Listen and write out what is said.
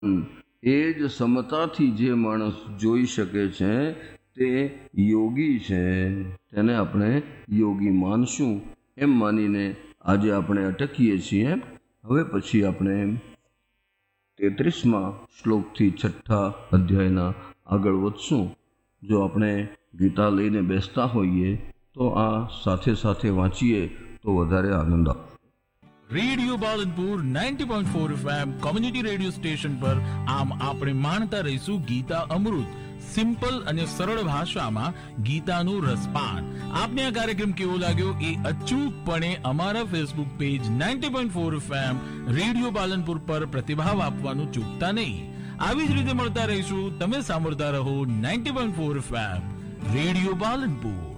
એ જ સમતાથી જે માણસ જોઈ શકે છે તે યોગી છે, તેને આપણે યોગી માનશું એમ માનીને આજે આપણે અટકીએ છીએ. હવે પછી આપણે 33મા શ્લોકથી 6થા અધ્યાયના આગળ વધશું. જો આપણે ગીતા લઈને બેસતા હોઈએ તો આ સાથે સાથે વાંચીએ તો વધારે આનંદ આવે. Radio Palanpur 90.4 FM community radio station પર આમ આપણે માણતા રહીશું ગીતા અમૃત, સિમ્પલ અને સરળ ભાષામાં ગીતાનું રસપાન. આપને આ કાર્યક્રમ કેવો લાગ્યો એ અચૂકપણે અમારા Facebook page 90.4 FM radio Palanpur પર પ્રતિભાવ આપવાનું ચૂકતા નહીં. આવી જ રીતે મળતા રહીશું. તમે સાંભળતા રહો 90.4 FM રેડિયો પાલનપુર.